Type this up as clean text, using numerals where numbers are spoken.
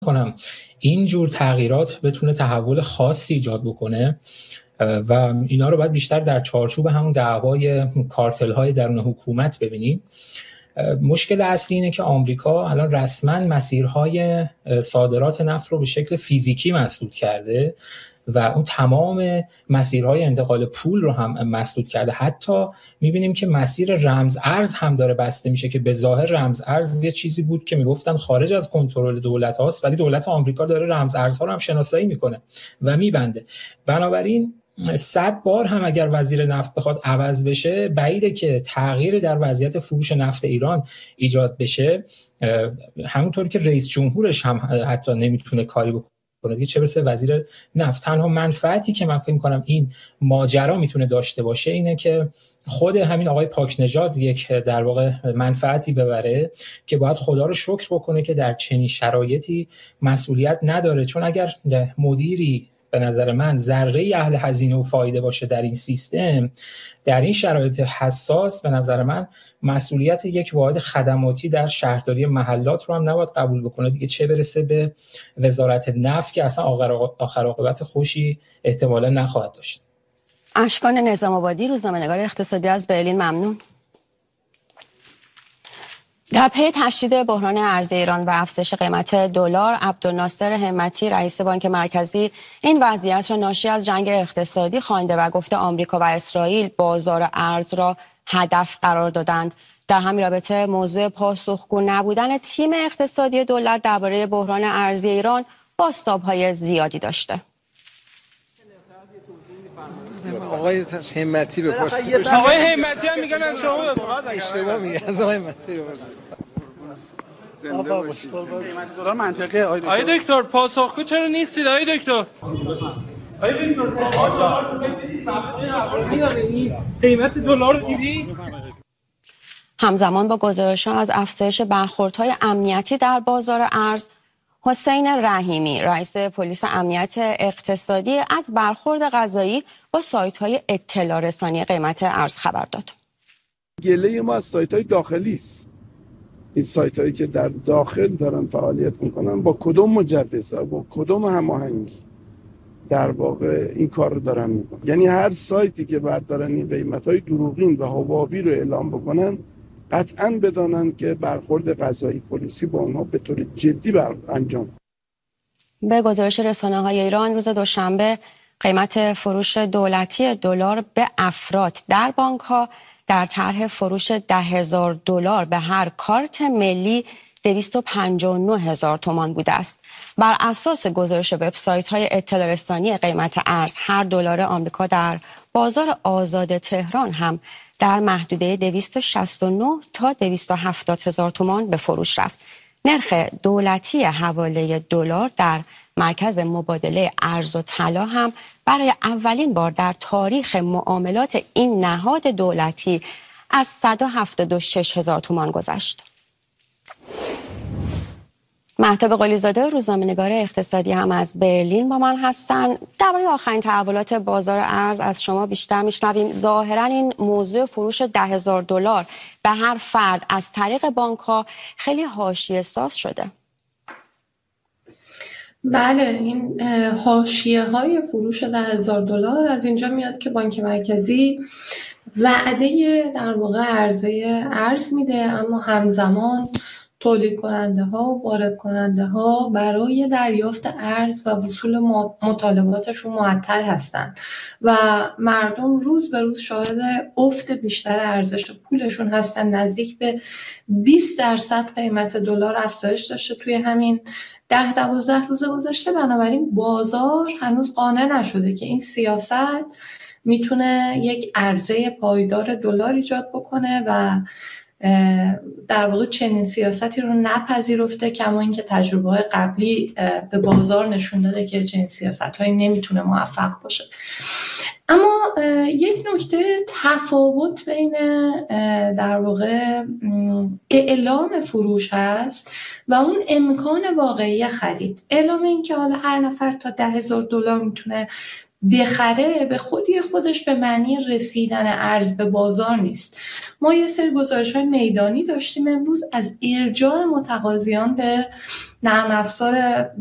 کنم این جور تغییرات بتونه تحول خاصی ایجاد بکنه و اینا رو باید بیشتر در چارچوب همون دعوای کارتل های درون حکومت ببینیم. مشکل اصلی اینه که آمریکا الان رسما مسیرهای صادرات نفت رو به شکل فیزیکی مسدود کرده و اون تمام مسیرهای انتقال پول رو هم مسدود کرده. حتی میبینیم که مسیر رمز ارز هم داره بسته میشه که به ظاهر رمز ارز یه چیزی بود که میگفتن خارج از کنترل دولت هاست، ولی دولت آمریکا داره رمز ارزها رو هم شناسایی میکنه و میبنده. بنابراین 100 بار هم اگر وزیر نفت بخواد عوض بشه، بعیده که تغییر در وضعیت فروش نفت ایران ایجاد بشه. همونطور که رئیس جمهورش هم حتی نمیتونه کاری بکنه دیگه، چه برسه وزیر نفت. تنها منفعتی که من فکر می‌کنم این ماجرا میتونه داشته باشه اینه که خود همین آقای پاکنژاد یک در واقع منفعتی ببره که باید خدا رو شکر بکنه که در چنین شرایطی مسئولیت نداره. چون اگر مدیری به نظر من ذره اهل هزینه و فایده باشه در این سیستم، در این شرایط حساس، به نظر من مسئولیت یک واحد خدماتی در شهرداری محلات رو هم نباید قبول بکنه دیگه، چه برسه به وزارت نفت که اصلا آخر عاقبت خوشی احتمالا نخواهد داشت. اشکان نظام آبادی، روزنامه‌نگار اقتصادی از برلین، ممنون. در پی تشدید بحران ارز ایران و افزایش قیمت دلار، عبدالناصر همتی رئیس بانک مرکزی این وضعیت را ناشی از جنگ اقتصادی خوانده و گفته آمریکا و اسرائیل بازار ارز را هدف قرار دادند. در همین رابطه موضوع پاسخگو نبودن تیم اقتصادی دولت درباره بحران ارزی ایران بازتاب‌های زیادی داشته. آقای همتی بپرسید. آقای همتی هم میگن از شما اشتباه میگه، از آقای همتی بپرسید. دلار منطقه. آقای دکتر پاسخگو چرا نیستید آقای دکتر؟ آقای دکتر قیمت دلار رو دیدی؟ همزمان با گزارش‌ها از افزایش برخوردهای امنیتی در بازار ارز، حسین رحیمی رئیس پلیس امنیت اقتصادی از برخورد قضایی با سایت‌های اطلاع رسانی قیمت ارز خبر داد. گله ما از سایت‌های داخلی است. این سایت‌هایی که در داخل دارن فعالیت می‌کنن با کدوم مجوزها، با کدوم هماهنگی در واقع این کار رو دارن می‌کنن. یعنی هر سایتی که بردارن این قیمت‌های دروغین و حبابی رو اعلام بکنن، قطعاً بدانند که برخورد قضایی پلیسی با اونها به طور جدی انجام. به گزارش رسانه‌های ایران روز دوشنبه قیمت فروش دولتی دلار به افراد در بانک‌ها در طرح فروش $10,000 به هر کارت ملی 259,000 تومان بوده است. بر اساس گزارش وبسایت‌های اطلاع رسانی قیمت ارز، هر دلار آمریکا در بازار آزاد تهران هم در محدوده 269 تا 270,000 تومان به فروش رفت. نرخ دولتی حواله دلار در مرکز مبادله ارز و طلا هم برای اولین بار در تاریخ معاملات این نهاد دولتی از 176,000 تومان گذشت. مهتاب قلیزاده، روزنامه‌نگار اقتصادی هم از برلین با من هستن. درباره آخرین تحولات بازار ارز از شما بیشتر میشنویم. ظاهرا این موضوع فروش $10,000 به هر فرد از طریق بانک‌ها خیلی حاشیه‌ساز شده. بله، این حاشیه‌های فروش $10,000 از اینجا میاد که بانک مرکزی وعده در واقع عرضه ارز میده، اما همزمان تولید کننده ها و وارد کننده ها برای دریافت ارز و وصول مطالباتشون معطل هستن و مردم روز به روز شاهد افت بیشتر ارزش پولشون هستن. نزدیک به 20% قیمت دلار افزایش داشته توی همین 10-12 روز گذشته. بنابراین بازار هنوز قانع نشده که این سیاست میتونه یک عرضه پایدار دلار ایجاد بکنه و در واقع چنین سیاستی رو نپذیرفته، کما اینکه تجربه‌های قبلی به بازار نشون داده که چنین سیاست‌هایی نمیتونه موفق باشه. اما یک نکته تفاوت بین در واقع اعلام فروش هست و اون امکان واقعی خرید. اعلام این که حالا هر نفر تا $10,000 میتونه بخره به خودش به معنی رسیدن ارز به بازار نیست. ما یه سری گزارش‌های میدانی داشتیم امروز از ارجاع متقاضیان به نرم افزار